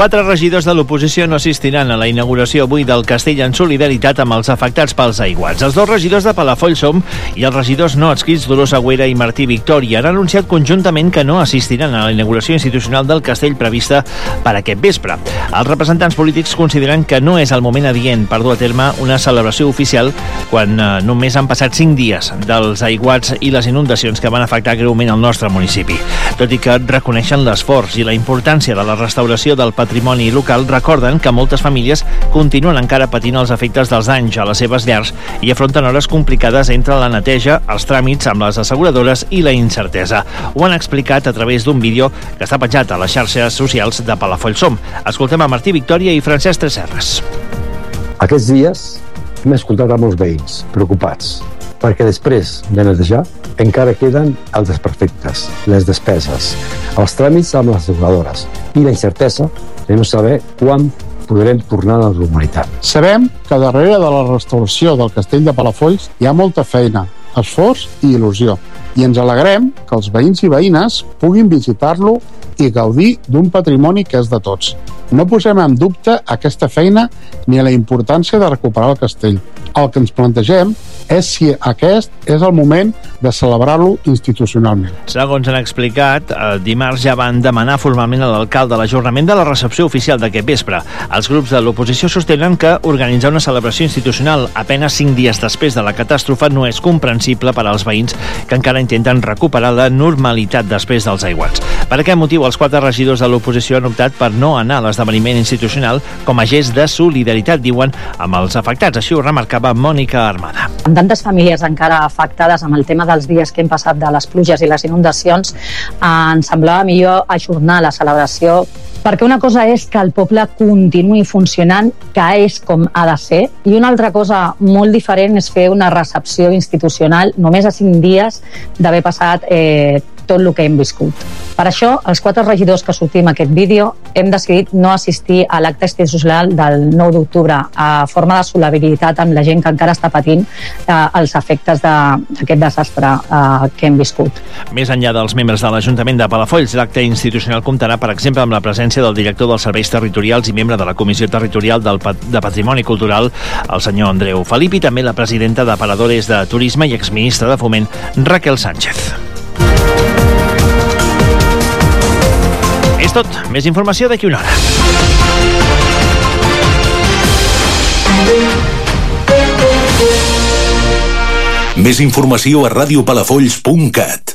4 regidors de l'oposició no assistiran a la inauguració avui del castell en solidaritat amb els afectats pels aiguats. Els 2 regidors de Palafolls-Som i els regidors no adscrits Dolors Agüera i Martí Victòria han anunciat conjuntament que no assistiran a la inauguració institucional del castell prevista per aquest vespre. Els representants polítics consideren que no és el moment adient per dur a terme una celebració oficial quan només han passat 5 dies dels aiguats i les inundacions que van afectar greument el nostre municipi. Tot i que reconeixen l'esforç i la importància de la restauració del patrimoni local, recorden que moltes famílies continuen encara patint els efectes dels danys a les seves llars i afronten hores complicades entre la neteja, els tràmits amb les asseguradores i la incertesa. Ho han explicat a través d'un vídeo que està penjat a les xarxes socials de Palafolls-Som. Escoltem a Martí Victòria i Francesc Tresserras. Aquests dies hem escoltat a molts veïns preocupats perquè després de netejar encara queden els desperfectes, les despeses, els tràmits amb les asseguradores i la incertesa de no saber quan podrem tornar a la normalitat. Sabem que darrere de la restauració del castell de Palafolls hi ha molta feina, esforç i il·lusió. I ens alegrem que els veïns i veïnes puguin visitar-lo i gaudir d'un patrimoni que és de tots. No posem en dubte aquesta feina ni la importància de recuperar el castell. El que ens plantegem és si aquest és el moment de celebrar-lo institucionalment. Segons han explicat, dimarts ja van demanar formalment a l'alcalde l'ajornament de la recepció oficial d'aquest vespre. Els grups de l'oposició sostenen que organitzar una celebració institucional apenas 5 dies després de la catàstrofe no és comprensible per als veïns que encara intenten recuperar la normalitat després dels aiguats. Per aquest motiu, els 4 regidors de l'oposició han optat per no anar a l'esdeveniment institucional com a gest de solidaritat, diuen, amb els afectats. Així ho remarcava Mònica Armada. Amb tantes famílies encara afectades amb el tema dels dies que hem passat de les pluges i les inundacions, ens semblava millor ajornar la celebració, perquè una cosa és que el poble continuï funcionant, que és com ha de ser, i una altra cosa molt diferent és fer una recepció institucional només a 5 dies d'haver passat tot el que hem viscut. Per això, els 4 regidors que sortim a aquest vídeo hem decidit no assistir a l'acte institucional del 9 d'octubre a forma de solidaritat amb la gent que encara està patint els efectes d'aquest desastre que hem viscut. Més enllà dels membres de l'Ajuntament de Palafolls, l'acte institucional comptarà, per exemple, amb la presència del director dels serveis territorials i membre de la Comissió Territorial de Patrimoni Cultural, el senyor Andreu Felip, i també la presidenta de Paradores de Turisme i exministra de Foment, Raquel Sánchez. És tot. Més informació d'aquí una hora. Més informació a radiopalafolls.cat.